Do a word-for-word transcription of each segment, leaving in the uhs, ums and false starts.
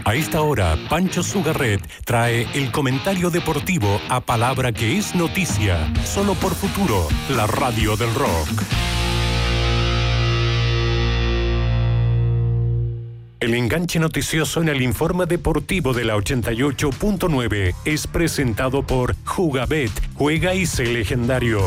A esta hora, Pancho Sugarret trae el comentario deportivo a palabra que es noticia, solo por Futuro, la radio del rock. El enganche noticioso en el informe deportivo de la ochenta y ocho punto nueve es presentado por Jugabet, juega y sé legendario.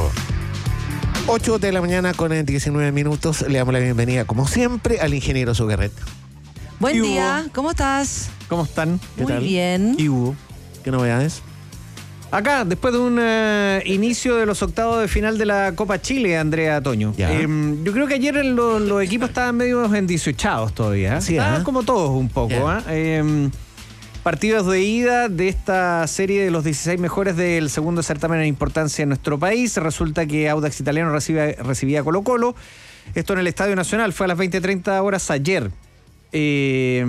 ocho de la mañana con diecinueve minutos. Le damos la bienvenida, como siempre, al ingeniero Sugarret. Buen ¿Y día, Hugo? ¿cómo estás? ¿Cómo están? ¿Qué Muy tal? bien. ¿Y Hugo? ¿Qué novedades? Acá, después de un uh, inicio de los octavos de final de la Copa Chile, Andrea Toño. Ya. Eh, yo creo que ayer los, los equipos estaban medio endiciochados todavía. ¿eh? Sí, estaban ¿eh? como todos un poco. Ya. ¿eh? Eh, partidos de ida de esta serie de los dieciséis mejores del segundo certamen en importancia en nuestro país. Resulta que Audax Italiano recibe, recibía a Colo Colo. Esto en el Estadio Nacional. Fue a las veinte treinta horas ayer. Eh,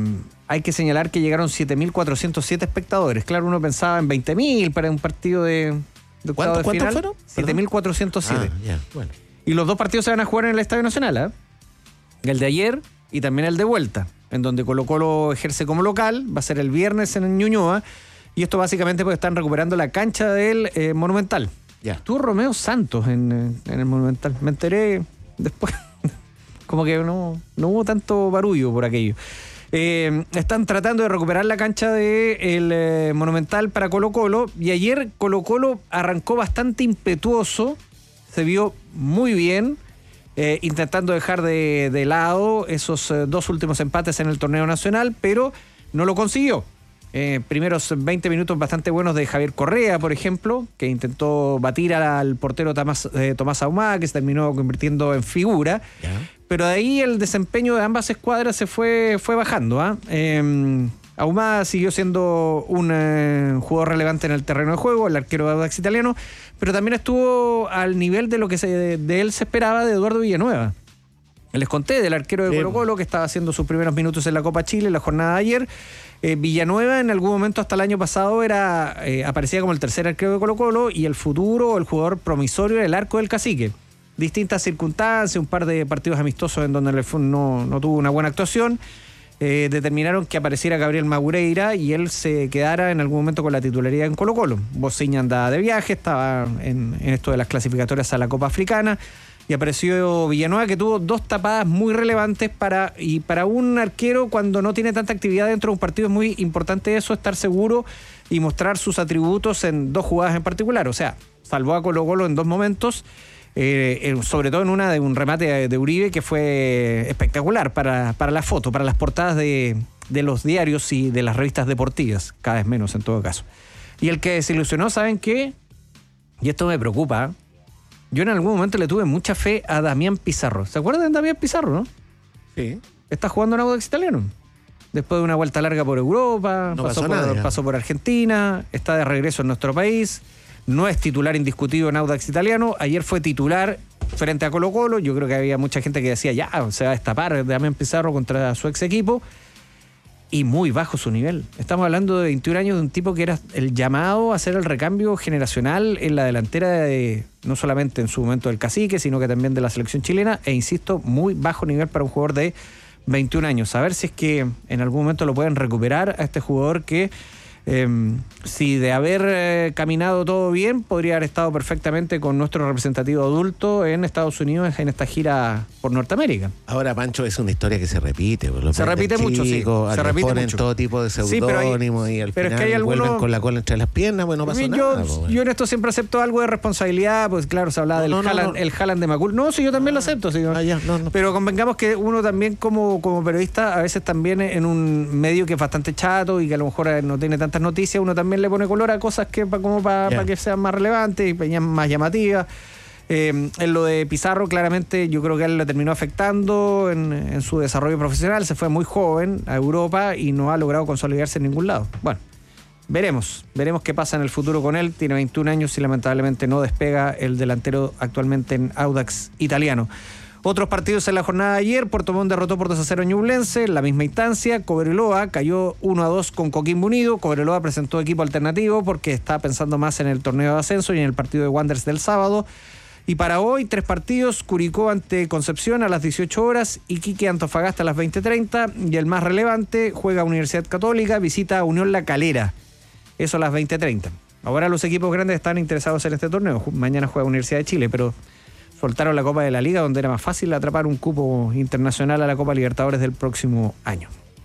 hay que señalar que llegaron siete mil cuatrocientos siete espectadores. Claro, uno pensaba en veinte mil para un partido de, de octavo de ¿Cuántos final. fueron? siete mil cuatrocientos siete. Ah, ya, bueno. Y los dos partidos se van a jugar en el Estadio Nacional, ¿eh? El de ayer y también el de vuelta, en donde Colo Colo ejerce como local. Va a ser el viernes en Ñuñoa. Y esto básicamente porque están recuperando la cancha del eh, Monumental. Ya. Estuvo Romeo Santos en, en el Monumental. Me enteré después. Como que no, no hubo tanto barullo por aquello. Eh, están tratando de recuperar la cancha del eh, Monumental para Colo Colo. Y ayer Colo Colo arrancó bastante impetuoso. Se vio muy bien. Eh, intentando dejar de, de lado esos eh, dos últimos empates en el torneo nacional. Pero no lo consiguió. Eh, primeros veinte minutos bastante buenos de Javier Correa, por ejemplo, que intentó batir al portero Tomás, eh, Tomás Ahumada, que se terminó convirtiendo en figura. Ya. Pero de ahí el desempeño de ambas escuadras se fue, fue bajando. ¿eh? Eh, Ahumada siguió siendo un eh, jugador relevante en el terreno de juego, el arquero de Audax Italiano, pero también estuvo al nivel de lo que se, de, de él se esperaba de Eduardo Villanueva. Les conté del arquero de Sí. Colo Colo que estaba haciendo sus primeros minutos en la Copa Chile en la jornada de ayer. Eh, Villanueva en algún momento hasta el año pasado era eh, aparecía como el tercer arquero de Colo Colo y el futuro, el jugador promisorio era el arco del Cacique. Distintas circunstancias, un par de partidos amistosos en donde no, no tuvo una buena actuación, eh, determinaron que apareciera Gabriel Magureira y él se quedara en algún momento con la titularidad en Colo Colo. Bociña andaba de viaje, estaba en, en esto de las clasificatorias a la Copa Africana. Y apareció Villanueva, que tuvo dos tapadas muy relevantes para, y para un arquero cuando no tiene tanta actividad dentro de un partido es muy importante eso, estar seguro y mostrar sus atributos en dos jugadas en particular. O sea, salvó a Colo Colo en dos momentos, eh, sobre todo en una de un remate de, de Uribe que fue espectacular para, para la foto, para las portadas de, de los diarios y de las revistas deportivas, cada vez menos en todo caso. Y el que desilusionó, ¿saben qué? Y esto me preocupa, yo en algún momento le tuve mucha fe a Damián Pizarro. ¿Se acuerdan de Damián Pizarro, no? Sí. Está jugando en Audax Italiano. Después de una vuelta larga por Europa, No pasó, pasó por, nada, ya. pasó por Argentina, está de regreso en nuestro país, no es titular indiscutido en Audax Italiano. Ayer fue titular frente a Colo Colo. Yo creo que había mucha gente que decía, ya, se va a destapar Damián Pizarro contra su ex equipo. Y muy bajo su nivel. Estamos hablando de veintiún años de un tipo que era el llamado a hacer el recambio generacional en la delantera de, no solamente en su momento del Cacique, sino que también de la selección chilena. E insisto, muy bajo nivel para un jugador de veintiún años. A ver si es que en algún momento lo pueden recuperar a este jugador que, eh, si de haber eh, caminado todo bien, podría haber estado perfectamente con nuestro representativo adulto en Estados Unidos en esta gira por Norteamérica. Ahora, Pancho, es una historia que se repite. Pues, Se repite mucho, sí. chicos, Se le repite ponen mucho. todo tipo de Sí, pero hay- seudónimos y al pero es final que hay algunos- vuelven con la cola entre las piernas, pues no pasa yo, nada. Pues, bueno. yo en esto siempre acepto algo de responsabilidad, pues claro, se hablaba No, del no, no, Haaland, no. el Haaland de Macul. No, sí, yo también lo acepto. Sí, Ah, ya, no, no. Pero convengamos que uno también como, como periodista, a veces también en un medio que es bastante chato y que a lo mejor eh, no tiene tantas noticias, uno también le pone color a cosas que pa- como para Ya. que sean más relevantes y pa- más llamativas. Eh, en lo de Pizarro, claramente yo creo que a él le terminó afectando en, en su desarrollo profesional. Se fue muy joven a Europa y no ha logrado consolidarse en ningún lado. Bueno, veremos, veremos qué pasa en el futuro con él. Tiene veintiún años y lamentablemente no despega el delantero actualmente en Audax Italiano. Otros partidos en la jornada de ayer: Puerto Montt derrotó por dos a cero a Ñublense, en la misma instancia. Cobreloa cayó uno a dos con Coquimbo Unido. Cobreloa presentó equipo alternativo porque está pensando más en el torneo de ascenso y en el partido de Wanderers del sábado. Y para hoy, tres partidos: Curicó ante Concepción a las dieciocho horas, Iquique Antofagasta a las veinte treinta, y el más relevante, juega Universidad Católica, visita a Unión La Calera, eso a las veinte treinta. Ahora los equipos grandes están interesados en este torneo. Mañana juega Universidad de Chile, pero soltaron la Copa de la Liga, donde era más fácil atrapar un cupo internacional a la Copa Libertadores del próximo año.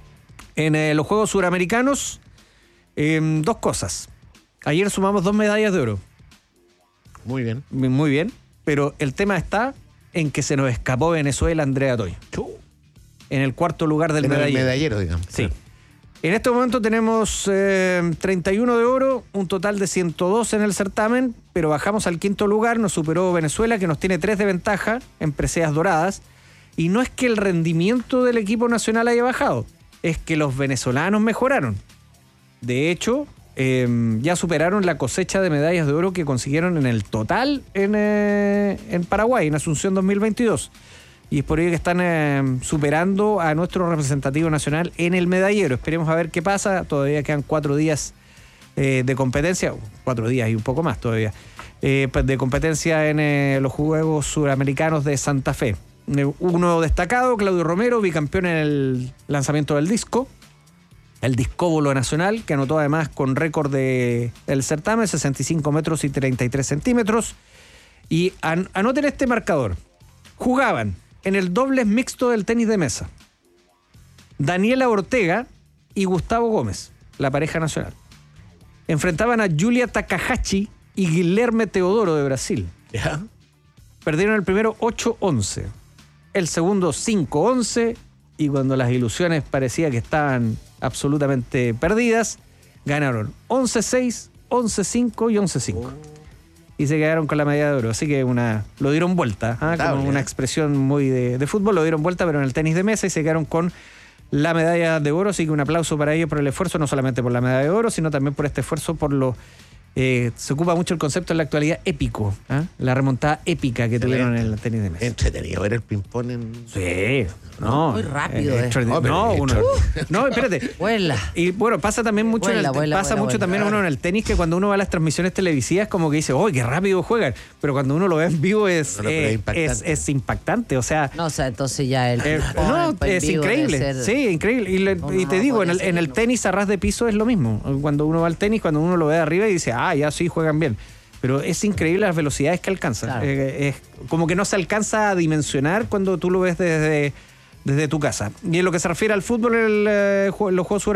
En eh, los Juegos Suramericanos, eh, dos cosas. Ayer sumamos dos medallas de oro. Muy bien. Muy bien. Pero el tema está en que se nos escapó Venezuela, Andrea Toy. En el cuarto lugar del en medallero. el medallero, digamos. Sí. En este momento tenemos eh, treinta y uno de oro, un total de ciento dos en el certamen, pero bajamos al quinto lugar, nos superó Venezuela, que nos tiene tres de ventaja en preseas doradas. Y no es que el rendimiento del equipo nacional haya bajado, es que los venezolanos mejoraron. De hecho, eh, ya superaron la cosecha de medallas de oro que consiguieron en el total en, eh, en Paraguay, en Asunción dos mil veintidós. Y es por ello que están eh, superando a nuestro representativo nacional en el medallero. Esperemos a ver qué pasa. Todavía quedan cuatro días eh, de competencia, cuatro días y un poco más todavía, eh, de competencia en eh, los Juegos Suramericanos de Santa Fe. Eh, uno destacado, Claudio Romero, bicampeón en el lanzamiento del disco, el discóbolo nacional, que anotó además con récord de, del certamen, sesenta y cinco metros y treinta y tres centímetros. Y an, anoten este marcador. Jugaban en el dobles mixto del tenis de mesa Daniela Ortega y Gustavo Gómez, la pareja nacional. Enfrentaban a Julia Takahashi y Guilherme Teodoro de Brasil. ¿Ya? Perdieron el primero ocho once, el segundo cinco once, y cuando las ilusiones parecía que estaban absolutamente perdidas, ganaron once seis, once cinco y once cinco. Oh. Y se quedaron con la medalla de oro. Así que una lo dieron vuelta, ¿eh? Como una expresión muy de, de fútbol, lo dieron vuelta, pero en el tenis de mesa, y se quedaron con la medalla de oro. Así que un aplauso para ellos por el esfuerzo, no solamente por la medalla de oro, sino también por este esfuerzo, por lo... Eh, se ocupa mucho el concepto en la actualidad épico, ¿eh? La remontada épica que Excelente. Tuvieron en el tenis de mesa. Entretenido ver el ping-pong en... Sí, no. Muy rápido, eh, eh. No, no, uno, no, espérate. Vuela. Y bueno, pasa también mucho, Vuela, en el, vuela, pasa vuela, mucho vuela. también uno en el tenis, que cuando uno va a las transmisiones televisivas como que dice, ¡oh, qué rápido juegan! Pero cuando uno lo ve en vivo es, No, no, pero eh, es impactante. es, es impactante, o sea... No, o sea, entonces ya el eh, ping-pong no, en es vivo debe increíble, ser- sí, increíble. Y, le- No, y no, te no digo, en podría el, en el ser, no. tenis a ras de piso es lo mismo. Cuando uno va al tenis, cuando uno lo ve de arriba y dice, ah, ya sí, juegan bien. Pero es increíble las velocidades que alcanzan. Claro. Eh, es como que no se alcanza a dimensionar cuando tú lo ves desde, desde tu casa. Y en lo que se refiere al fútbol, el, eh, los Juegos